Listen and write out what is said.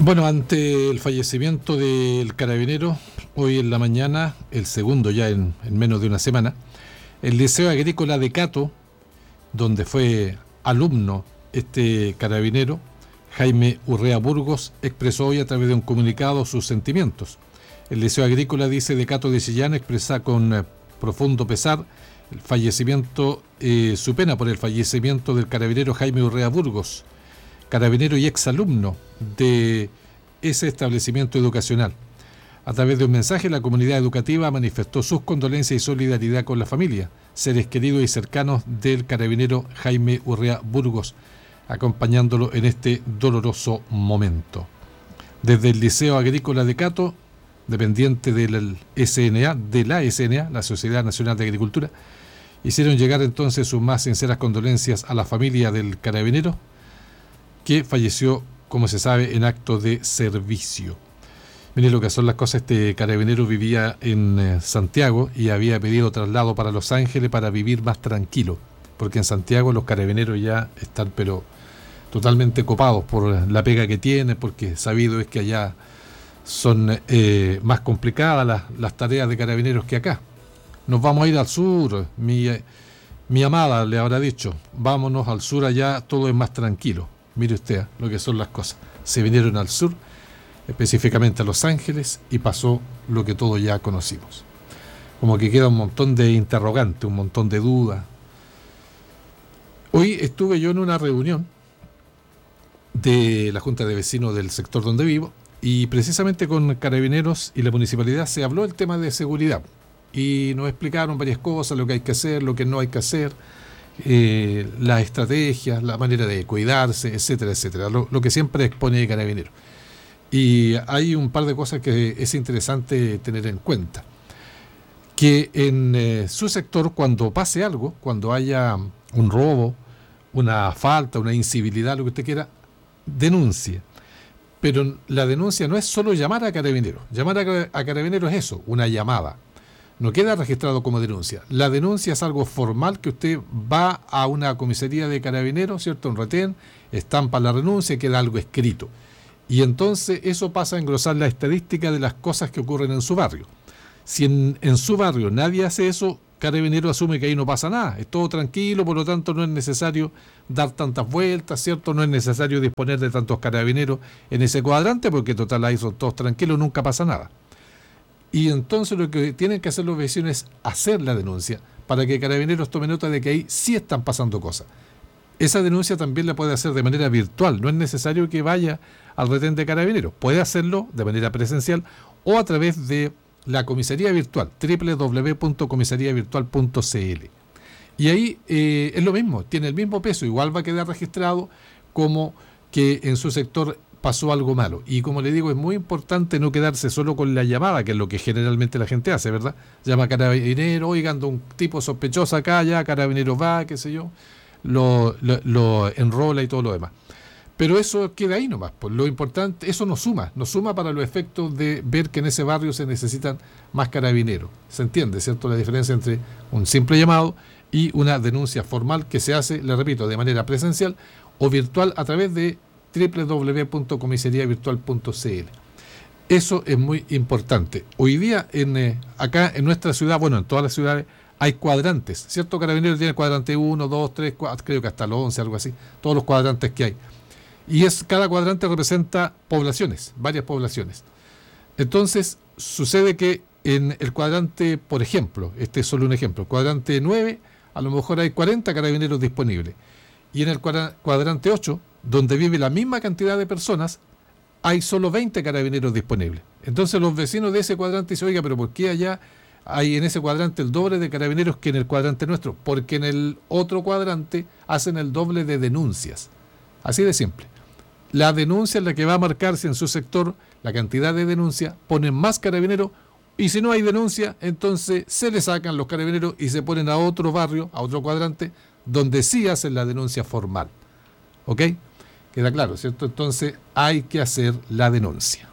Bueno, ante el fallecimiento del carabinero, hoy en la mañana, el segundo ya en menos de una semana, el Liceo Agrícola de Cato, donde fue alumno este carabinero, Jaime Urrea Burgos, expresó hoy a través de un comunicado sus sentimientos. El Liceo Agrícola, dice, de Cato de Chillán, expresa con profundo pesar el fallecimiento, su pena por el fallecimiento del carabinero Jaime Urrea Burgos, carabinero y exalumno de ese establecimiento educacional. A través de un mensaje, la comunidad educativa manifestó sus condolencias y solidaridad con la familia, seres queridos y cercanos del carabinero Jaime Urrea Burgos, acompañándolo en este doloroso momento. Desde el Liceo Agrícola de Cato, dependiente del SNA, de la SNA, la Sociedad Nacional de Agricultura, hicieron llegar entonces sus más sinceras condolencias a la familia del carabinero, que falleció, como se sabe, en acto de servicio. Miren lo que son las cosas. Este carabinero vivía en Santiago y había pedido traslado para Los Ángeles para vivir más tranquilo, porque en Santiago los carabineros ya están pero totalmente copados por la pega que tienen, porque sabido es que allá son más complicadas las tareas de carabineros que acá. Nos vamos a ir al sur, mi amada le habrá dicho, vámonos al sur, allá todo es más tranquilo. Mire usted lo que son las cosas. Se vinieron al sur, específicamente a Los Ángeles, y pasó lo que todos ya conocimos. Como que queda un montón de interrogantes, un montón de dudas. Hoy estuve yo en una reunión de la Junta de Vecinos del sector donde vivo, y precisamente con carabineros y la municipalidad se habló del tema de seguridad. Y nos explicaron varias cosas, lo que hay que hacer, lo que no hay que hacer, las estrategias, la manera de cuidarse, etcétera, etcétera, lo que siempre expone Carabineros. Y hay un par de cosas que es interesante tener en cuenta. Que en su sector, cuando pase algo, cuando haya un robo, una falta, una incivilidad, lo que usted quiera, denuncie. Pero la denuncia no es solo llamar a Carabineros. Llamar a Carabineros es eso, una llamada. No queda registrado como denuncia. La denuncia es algo formal, que usted va a una comisaría de carabineros, ¿cierto? Un retén, estampa la renuncia y queda algo escrito. Y entonces eso pasa a engrosar la estadística de las cosas que ocurren en su barrio. Si en su barrio nadie hace eso, Carabinero asume que ahí no pasa nada. Es todo tranquilo, por lo tanto no es necesario dar tantas vueltas, ¿cierto? No es necesario disponer de tantos carabineros en ese cuadrante, porque total ahí son todos tranquilos, nunca pasa nada. Y entonces lo que tienen que hacer los vecinos es hacer la denuncia para que Carabineros tome nota de que ahí sí están pasando cosas. Esa denuncia también la puede hacer de manera virtual, no es necesario que vaya al retén de Carabineros, puede hacerlo de manera presencial o a través de la comisaría virtual, www.comisariavirtual.cl. Y ahí es lo mismo, tiene el mismo peso, igual va a quedar registrado como que en su sector pasó algo malo. Y como le digo, es muy importante no quedarse solo con la llamada, que es lo que generalmente la gente hace, ¿verdad? Llama a Carabinero, oigan, un tipo sospechoso acá, ya Carabinero va, qué sé yo, lo enrola y todo lo demás. Pero eso queda ahí nomás, pues lo importante, eso nos suma para los efectos de ver que en ese barrio se necesitan más carabineros. ¿Se entiende, cierto? La diferencia entre un simple llamado y una denuncia formal que se hace, le repito, de manera presencial o virtual a través de www.comisariavirtual.cl. Eso es muy importante. Hoy día acá en nuestra ciudad, bueno, en todas las ciudades hay cuadrantes, ¿cierto? Carabineros tiene cuadrante 1, 2, 3, 4, creo que hasta los 11, algo así, todos los cuadrantes que hay. Y cada cuadrante representa poblaciones, varias poblaciones. Entonces, sucede que en el cuadrante, por ejemplo, este es solo un ejemplo, cuadrante 9, a lo mejor hay 40 carabineros disponibles. Y en el cuadrante 8, donde vive la misma cantidad de personas, hay solo 20 carabineros disponibles. Entonces los vecinos de ese cuadrante dicen, oiga, pero ¿por qué allá hay en ese cuadrante el doble de carabineros que en el cuadrante nuestro? Porque en el otro cuadrante hacen el doble de denuncias. Así de simple. La denuncia es la que va a marcar si en su sector la cantidad de denuncia, ponen más carabineros, y si no hay denuncia, entonces se le sacan los carabineros y se ponen a otro barrio, a otro cuadrante, donde sí hacen la denuncia formal. ¿Ok? Queda claro, ¿cierto? Entonces hay que hacer la denuncia.